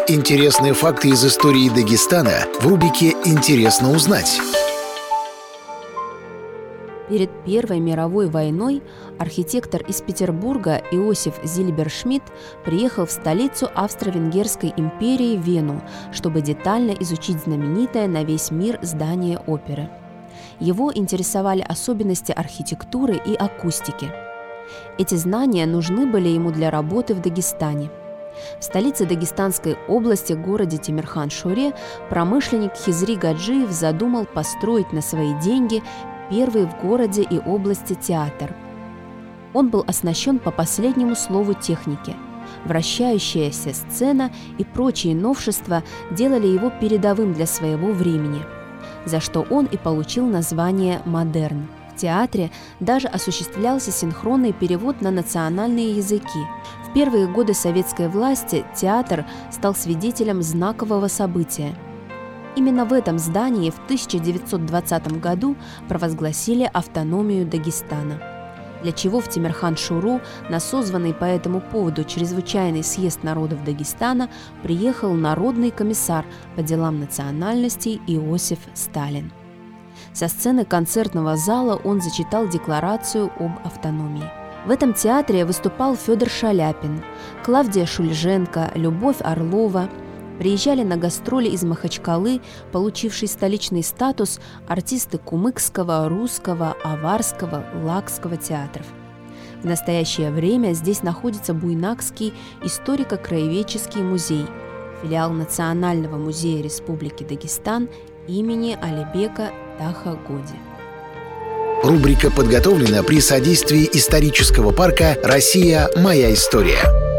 Интересные факты из истории Дагестана в рубрике «Интересно узнать». Перед Первой мировой войной архитектор из Петербурга Иосиф Зильбершмидт приехал в столицу Австро-Венгерской империи Вену, чтобы детально изучить знаменитое на весь мир здание оперы. Его интересовали особенности архитектуры и акустики. Эти знания нужны были ему для работы в Дагестане. В столице Дагестанской области, городе Темирхан-Шуре, промышленник Хизри Гаджиев задумал построить на свои деньги первый в городе и области театр. Он был оснащен по последнему слову техники. Вращающаяся сцена и прочие новшества делали его передовым для своего времени, за что он и получил название «Модерн». В театре даже осуществлялся синхронный перевод на национальные языки. В первые годы советской власти театр стал свидетелем знакового события. Именно в этом здании в 1920 году провозгласили автономию Дагестана, для чего в Темирхан-Шуру на созванный по этому поводу чрезвычайный съезд народов Дагестана приехал народный комиссар по делам национальностей Иосиф Сталин. Со сцены концертного зала он зачитал декларацию об автономии. В этом театре выступал Федор Шаляпин, Клавдия Шульженко, Любовь Орлова. Приезжали на гастроли из Махачкалы, получивший столичный статус, артисты Кумыкского, Русского, Аварского, Лакского театров. В настоящее время здесь находится Буйнакский историко-краеведческий музей, филиал Национального музея Республики Дагестан имени Алибека Таха-Годи. Рубрика подготовлена при содействии исторического парка «Россия. Моя история».